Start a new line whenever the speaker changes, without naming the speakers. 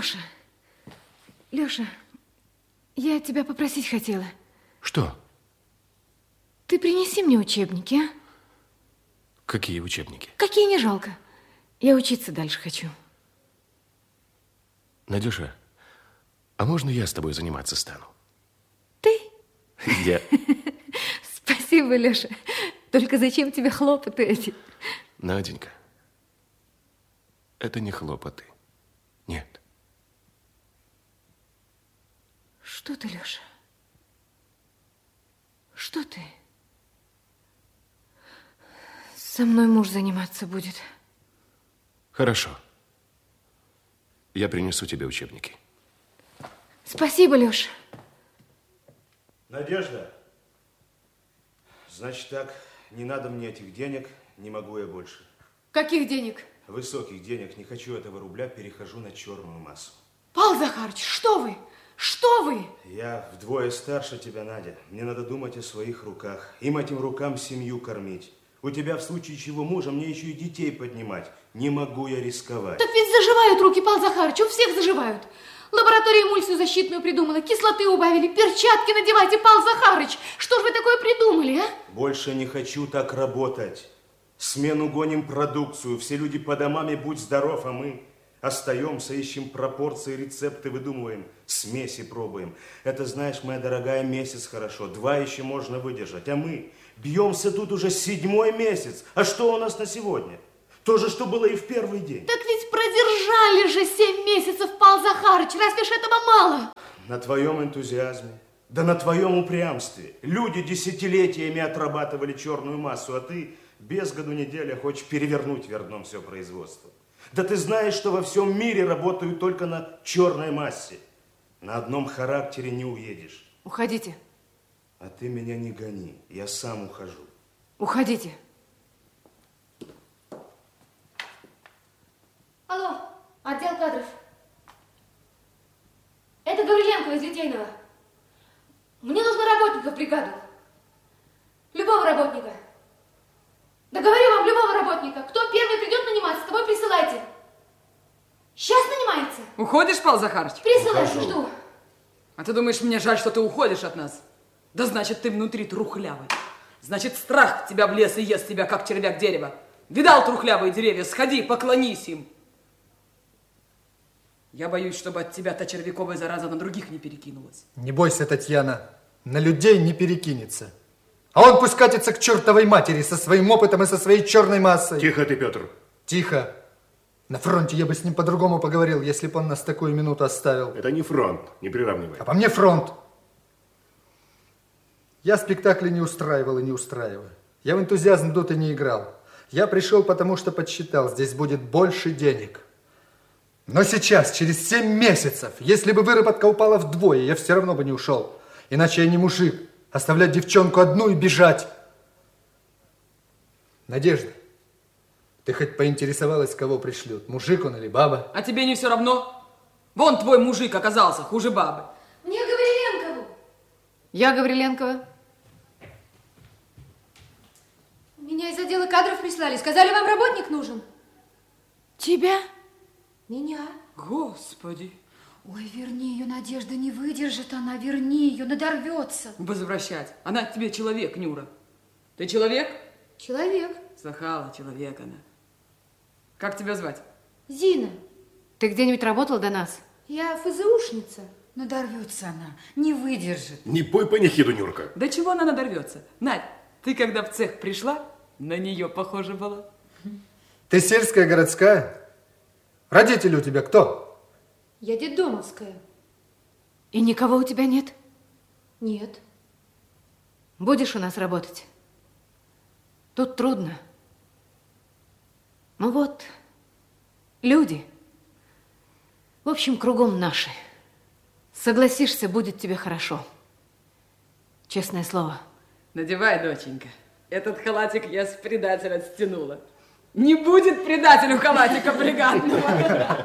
Леша, Леша, я тебя попросить хотела.
Что?
Ты принеси мне учебники, а?
Какие учебники?
Какие, не жалко. Я учиться дальше хочу.
Надюша, а можно я с тобой заниматься стану?
Ты?
Я.
Спасибо, Леша. Только зачем тебе хлопоты эти?
Наденька, это не хлопоты. Нет.
Что ты, Леша? Что ты? Со мной муж заниматься будет.
Хорошо. Я принесу тебе учебники.
Спасибо, Леша.
Надежда, значит так, не надо мне этих денег, не могу я больше.
Каких денег?
Высоких денег, не хочу этого рубля, перехожу на черную массу.
Павел Захарович, что вы? Что вы?
Я вдвое старше тебя, Надя. Мне надо думать о своих руках. Им, этим рукам, семью кормить. У тебя в случае чего мужа, мне еще и детей поднимать. Не могу я рисковать.
Так ведь заживают руки, Павел Захарович, у всех заживают. Лаборатория эмульсию защитную придумала, кислоты убавили, перчатки надевайте, Павел Захарович. Что ж вы такое придумали, а?
Больше не хочу так работать. Смену гоним продукцию, все люди по домам и будь здоров, а мы остаемся, ищем пропорции, рецепты выдумываем, смеси пробуем. Это, знаешь, моя дорогая, месяц хорошо, 2 еще можно выдержать, а мы бьемся тут уже 7-й месяц. А что у нас на сегодня? То же, что было и в первый день.
Так ведь продержали же 7 месяцев, Павел Захарович, разве ж этого мало?
На твоем энтузиазме, да на твоем упрямстве. Люди десятилетиями отрабатывали черную массу, а ты без году неделя хочешь перевернуть вверх дном все производство. Да ты знаешь, что во всем мире работают только на черной массе. На одном характере не уедешь.
Уходите.
А ты меня не гони, я сам ухожу.
Уходите.
Алло, отдел кадров. Это Гавриленко из Литейного. Мне нужно работника в бригаду. Любого работника. Да говорю вам, любого работника. Кто первый придет наниматься, того присылайте. Сейчас нанимается.
Уходишь, Павел Захарович?
Присылайте, жду.
А ты думаешь, мне жаль, что ты уходишь от нас? Да значит, ты внутри трухлявый. Значит, страх тебя в лес и ест тебя, как червяк дерева. Видал трухлявые деревья? Сходи, поклонись им. Я боюсь, чтобы от тебя та червяковая зараза на других не перекинулась.
Не бойся, Татьяна, на людей не перекинется. А он пусть катится к чертовой матери со своим опытом и со своей черной массой.
Тихо ты, Петр.
Тихо. На фронте я бы с ним по-другому поговорил, если бы он нас такую минуту оставил.
Это не фронт, не приравнивай.
А по мне фронт. Я спектакли не устраивал и не устраиваю. Я в энтузиазм тут и не играл. Я пришел, потому что подсчитал, здесь будет больше денег. Но сейчас, через 7 месяцев, если бы выработка упала вдвое, я все равно бы не ушел. Иначе я не мужик. Оставлять девчонку одну и бежать. Надежда, ты хоть поинтересовалась, кого пришлют? Мужик он или баба?
А тебе не все равно? Вон твой мужик оказался хуже бабы.
Мне Гавриленкову.
Я Гавриленкова.
Меня из отдела кадров прислали. Сказали, вам работник нужен.
Тебя?
Меня.
Господи.
Ой, верни ее, Надежда, не выдержит она. Верни ее, надорвется.
Возвращать. Она тебе человек, Нюра. Ты человек?
Человек.
Слыхала, человек она. Как тебя звать?
Зина.
Ты где-нибудь работала до нас?
Я ФЗУшница. Надорвется она, не выдержит.
Не пой панихиду, Нюрка.
Да чего она надорвется? Надь, ты когда в цех пришла, на нее похожа была.
Ты сельская, городская? Родители у тебя кто?
Я детдомовская.
И никого у тебя нет?
Нет.
Будешь у нас работать? Тут трудно. Ну вот, люди. В общем, кругом наши. Согласишься, будет тебе хорошо. Честное слово.
Надевай, доченька. Этот халатик я с предателя стянула. Не будет предателю халатика бригадного.